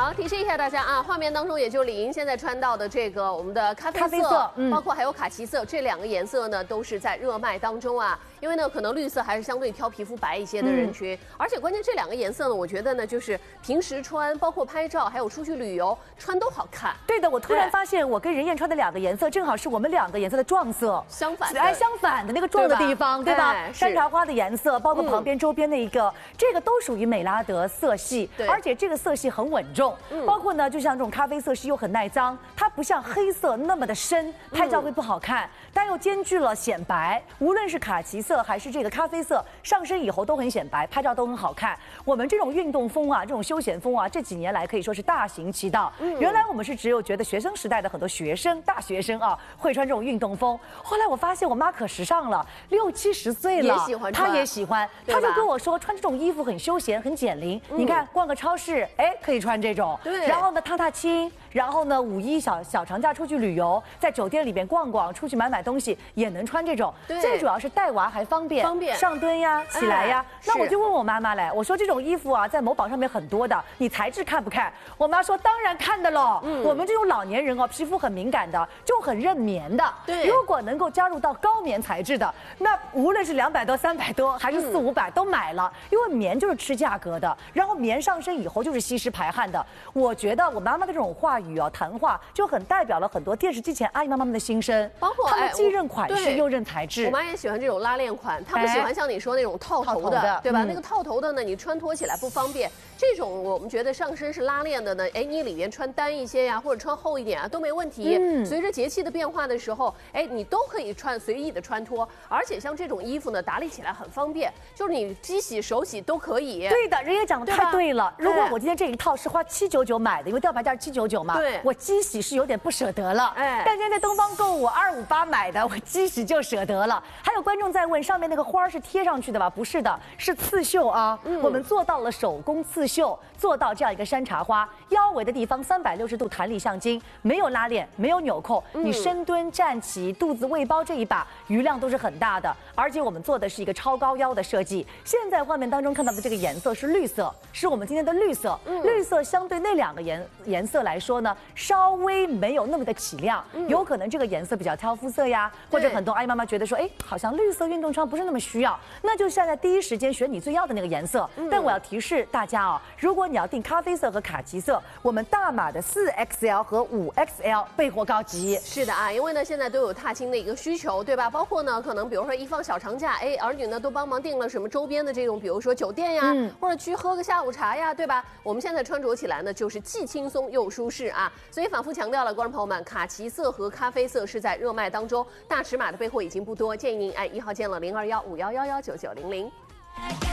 好，提示一下大家啊，画面当中也就李莹现在穿到的这个我们的咖啡色，包括还有卡其色这两个颜色呢，都是在热卖当中啊。因为呢，可能绿色还是相对挑皮肤白一些的人群，而且关键这两个颜色呢，我觉得呢，就是平时穿，包括拍照，还有出去旅游穿都好看。 对的，我突然发现我跟任燕穿的两个颜色，正好是我们两个颜色的撞色， 相反的那个撞的地方，对吧？山茶花的颜色，包括旁边周边的一个，这个都属于美拉德色系，而且这个色系很稳重，包括呢，就像这种咖啡色系又很耐脏，它不像黑色那么的深，拍照会不好看，但又兼具了显白，无论是卡其色还是这个咖啡色，上身以后都很显白，拍照都很好看。我们这种运动风啊，这种休闲风啊，这几年来可以说是大行其道。原来我们是只有觉得学生时代的很多学生、大学生啊会穿这种运动风，后来我发现我妈可时尚了，60、70岁了， 也喜欢穿， 她也喜欢，她就跟我说穿这种衣服很休闲、很减龄。你看逛个超市，哎，可以穿这种， 对， 然后呢踏青，然后呢5一小长假出去旅游，在酒店里边逛逛，出去买东西也能穿这种。最主要是带娃还方便上蹲呀、起来呀。那我就问我妈妈嘞，我说这种衣服啊，在某宝上面很多的，你材质看不看？我妈说当然看的喽。我们这种老年人哦，皮肤很敏感的，就很认棉的。 对， 如果能够加入到高棉材质的，那无论是200多、300多，还是400、500都买了，因为棉就是吃价格的，然后棉上身以后就是吸湿排汗的。我觉得我妈妈的这种话语啊，谈话就很代表了很多电视机前阿姨妈妈们的心声， 包括她们既认款式又认材质。 我妈也喜欢这种拉链款，她不喜欢像你说那种套头的，对吧？那个套头的呢，你穿脱起来不方便。这种我们觉得上身是拉链的呢，哎，你里边穿单一些呀，或者穿厚一点啊，都没问题。随着节气的变化的时候，哎，你都可以随意的穿脱。而且像这种衣服呢，打理起来很方便，就是你机洗、手洗都可以。 对的，人也讲的太对了。如果我今天这一套是花799买的，因为吊牌价是799嘛， 对， 我机洗是有点不舍得了。但今天在东方购物258买的，我机洗就舍得了。还有观众在问，上面那个花是贴上去的吧？不是的，是刺绣啊。我们做到了手工刺绣，做到这样一个山茶花，腰围的地方360度弹力向筋，没有拉链，没有纽扣，你深蹲、站起、肚子喂包这一把余量都是很大的。而且我们做的是一个超高腰的设计。现在画面当中看到的这个颜色是绿色，是我们今天的绿色。绿色相对那两个颜色来说呢，稍微没有那么的起亮，有可能这个颜色比较挑肤色呀，或者很多阿姨妈妈觉得说，哎，好像绿色运动装不是那么需要，那就现在第一时间选你最要的那个颜色。但我要提示大家啊，如果你要订咖啡色和卡其色，我们大码的4XL 和5XL 备货高级。 是的啊，因为呢现在都有踏青的一个需求，对吧？包括呢可能比如说一放小长假，哎，儿女呢都帮忙订了什么周边的这种，比如说酒店呀，或者去喝个下午茶呀，对吧？我们现在穿着起来呢就是既轻松又舒适啊，所以反复强调了，观众朋友们，卡其色和咖啡色是在热卖当中，大尺码的备货已经不多，建议您按1号键了0215111990。